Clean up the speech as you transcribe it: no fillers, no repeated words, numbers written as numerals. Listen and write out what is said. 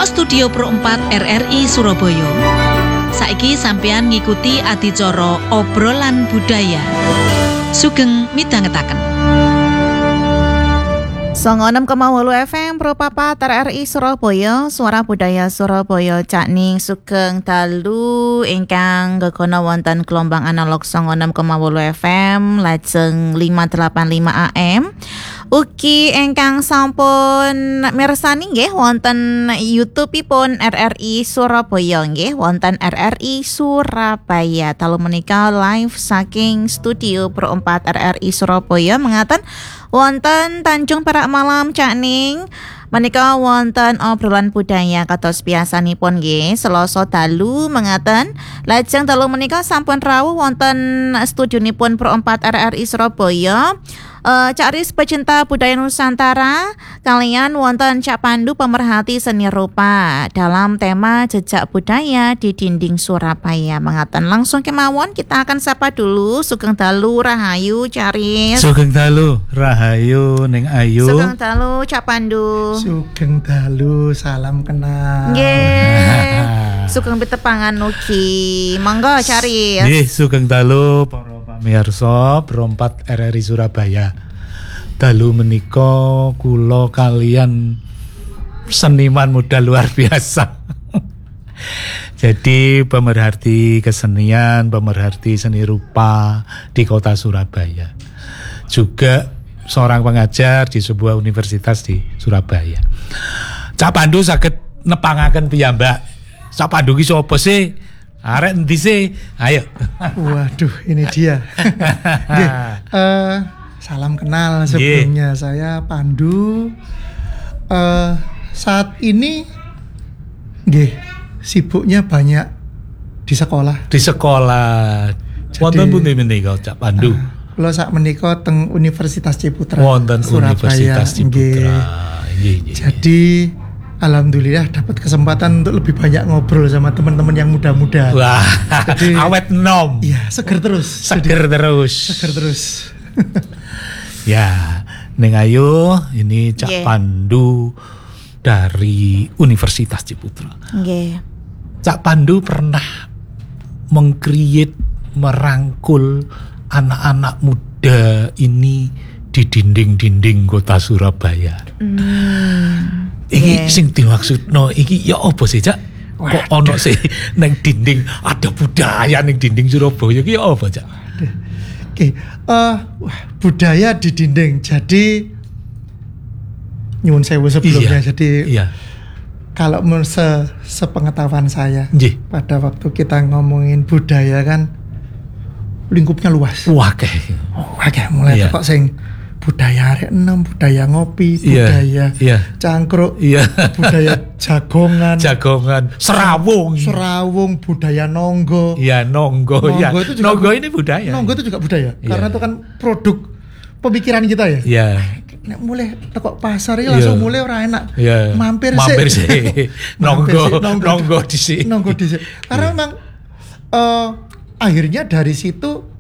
Saka Studio Pro 4 RRI Surabaya. Saiki sampeyan ngikuti adicara obrolan budaya. Sugeng midhangetaken. 96,8 FM Pro 4 RRI Surabaya, Suara Budaya Surabaya. Cakning sugeng dalu ingkang gegana wonten gelombang analog 96,8 FM lajeng 585 AM. Ugi ingkang sampun mirsani nggih wonten YouTube-ipun RRI Surabaya nggih wonten RRI Surabaya. Dalu menika live saking Studio Pro 4 RRI Surabaya mengaten wonten Tanjung Perak Malam Cakning. Menika wonten obrolan budaya kados biasanipun nggih Selasa dalu mengaten. Lajeng dalu menika sampun rawuh wonten studionipun Pro 4 RRI Surabaya. Caris pecinta budaya Nusantara kalian wonten Cak Pandu pemerhati seni rupa dalam tema jejak budaya di dinding Surabaya mengaten. Langsung kemawon kita akan sapa dulu. Sugeng dalu Rahayu Caris. Sugeng dalu Rahayu ning Ayu. Sugeng dalu Cak Pandu. Sugeng dalu salam kenal. Nggih. Sugeng pitepangan ugi. Monggo Caris. Nggih, sugeng dalu para pamirsa Pro 4 RRI Surabaya. Dalu menika kula kalian seniman muda luar biasa. Jadi pemerhati kesenian, pemerhati seni rupa di kota Surabaya. Juga seorang pengajar di sebuah universitas di Surabaya. Cak Pandu saged nepangaken piyambak. Cak Pandu ki sapa sih? Arek endi sih? Ayo. Waduh, ini dia. Nggih, salam kenal sebelumnya. Saya Pandu. Saat ini nggih, sibuknya banyak di sekolah. Di sekolah. Wonten pundi menika Cak Pandu? Kula sak menika teng Universitas Ciputra. Wonten Surabaya. Universitas Ciputra. Nggih. Jadi alhamdulillah dapat kesempatan untuk lebih banyak ngobrol sama teman-teman yang muda-muda. Wah, jadi, awet nom. Iya, seger terus. Seger terus. Ya, Neng Ayu, ini Cak Pandu dari Universitas Ciputra. Nggih. Cak Pandu pernah mengcreate, merangkul anak-anak muda ini di dinding-dinding kota Surabaya. Iki sing dimaksudno iki ya apa sih Cak? Kok ono sih neng dinding ada budaya neng dinding Surabaya iki ya apa Cak? Oke, budaya di dinding. Jadi nyuwun sewu sebelumnya. Jadi kalau sepengetahuan saya, pada waktu kita ngomongin budaya kan lingkupnya luas. Wah kayak mulai kok sing budaya arek enem, budaya ngopi, budaya cangkruk, budaya jagongan, serawung, budaya nonggo. Iya, nonggo itu juga nonggo ini budaya. Nonggo itu juga budaya. Karena itu kan produk pemikiran kita ya. Iya. Nek mulai teko pasar ya langsung mulai ora enak. Mampir sih. Nonggo dhisik. Karena memang akhirnya dari situ